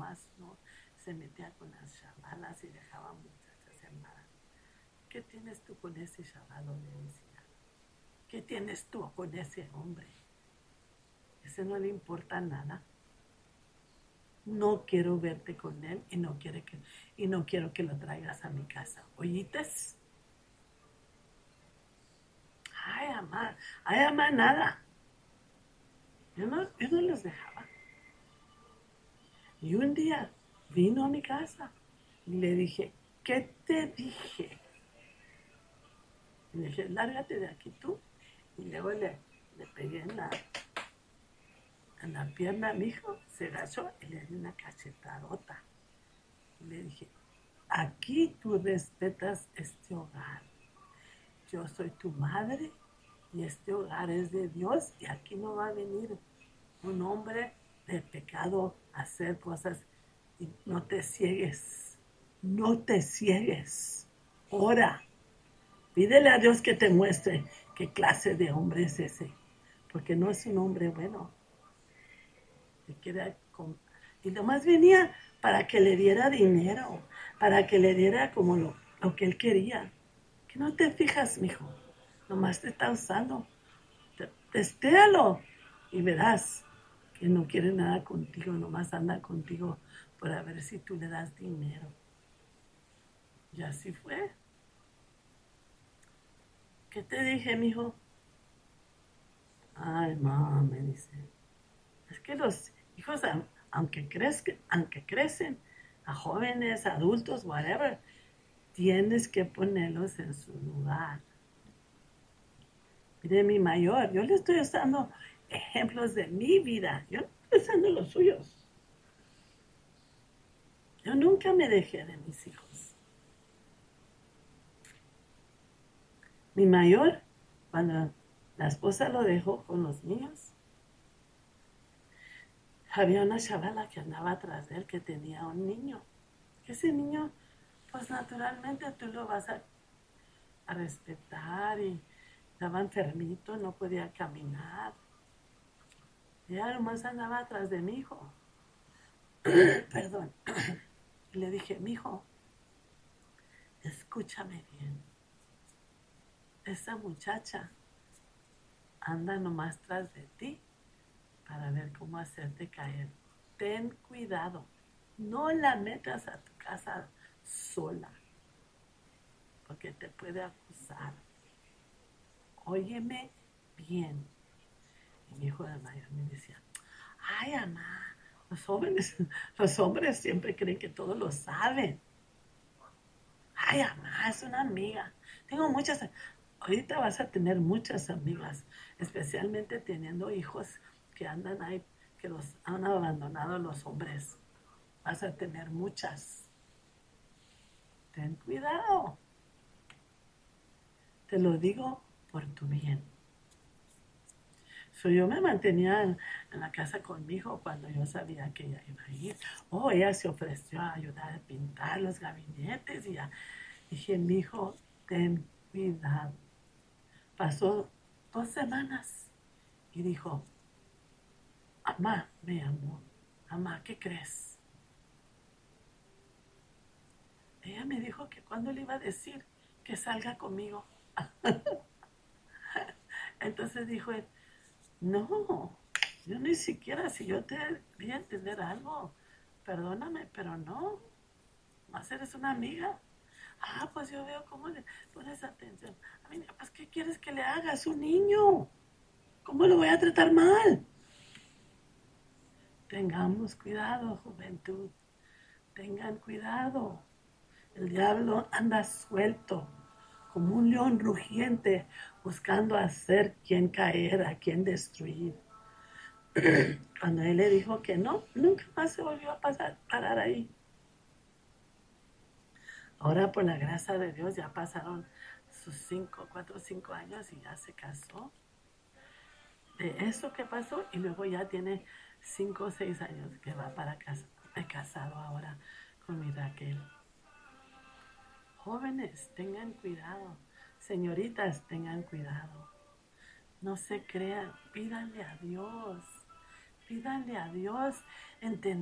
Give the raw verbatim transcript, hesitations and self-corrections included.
nomás no se metía con las chavalas y dejaba muchachas embarazadas. ¿Qué tienes tú con ese chavalo? Le decía. ¿Qué tienes tú con ese hombre? Ese no le importa nada. No quiero verte con él y no, quiere que, y no quiero que lo traigas a mi casa. ¿Oyites? Ay, mamá, ay, mamá, nada. Yo no, yo no los dejaba. Y un día vino a mi casa y le dije, ¿qué te dije? Y le dije, lárgate de aquí tú. Y luego le, le pegué en la, en la pierna a mi hijo, se agachó y le di una cachetadota. Y le dije, aquí tú respetas este hogar. Yo soy tu madre y este hogar es de Dios y aquí no va a venir un hombre de pecado a hacer cosas. Y no te ciegues, no te ciegues. Ora, pídele a Dios que te muestre qué clase de hombre es ese, porque no es un hombre bueno. Te queda con... Y nomás venía para que le diera dinero, para que le diera como lo, lo que él quería. Que no te fijas, mijo, nomás te está usando. Testéalo y verás que no quiere nada contigo, nomás anda contigo para ver si tú le das dinero. Y así fue. ¿Qué te dije, mijo? Ay, mamá, me dice. Es que los hijos, aunque, crezcan, aunque crecen, a jóvenes, adultos, whatever, tienes que ponerlos en su lugar. Mire, mi mayor, yo le estoy usando ejemplos de mi vida. Yo no estoy usando los suyos. Yo nunca me dejé de mis hijos. Mi mayor, cuando la esposa lo dejó con los niños, había una chavala que andaba atrás de él que tenía un niño. Ese niño, pues naturalmente tú lo vas a, a respetar y estaba enfermito, no podía caminar. Y ella nomás andaba atrás de mi hijo. Perdón. Y le dije, mi hijo, escúchame bien. Esa muchacha anda nomás tras de ti para ver cómo hacerte caer. Ten cuidado. No la metas a tu casa sola, porque te puede acusar. Óyeme bien. Y mi hijo de mayor me decía, ay, mamá, los jóvenes, los hombres siempre creen que todos lo saben. Ay, mamá, es una amiga. Tengo muchas, ahorita vas a tener muchas amigas, especialmente teniendo hijos que andan ahí, que los han abandonado los hombres. Vas a tener muchas. Ten cuidado. Te lo digo por tu bien. So, yo me mantenía en, en la casa con mi hijo cuando yo sabía que ella iba a ir. Oh, ella se ofreció a ayudar a pintar los gabinetes y ya. Dije, mi hijo, ten cuidado. Pasó dos semanas y dijo, mamá, me llamó. Mamá, ¿qué crees? Ella me dijo que cuando le iba a decir que salga conmigo. Entonces dijo él, no, yo ni siquiera, si yo te voy a entender algo, perdóname, pero no, más eres una amiga. Ah, pues yo veo cómo le pones atención. A mí, pues, ¿qué quieres que le haga? Es un niño. ¿Cómo lo voy a tratar mal? Tengamos cuidado, juventud. Tengan cuidado. El diablo anda suelto, como un león rugiente, buscando hacer quien caer, a quien destruir. Cuando él le dijo que no, nunca más se volvió a pasar, parar ahí. Ahora, por la gracia de Dios, ya pasaron sus cinco, cuatro o cinco años y ya se casó. De eso que pasó, y luego ya tiene cinco o seis años que va para casa, de casado ahora con mi Raquel. Jóvenes, tengan cuidado. Señoritas, tengan cuidado. No se crean, pídanle a Dios. Pídanle a Dios entender.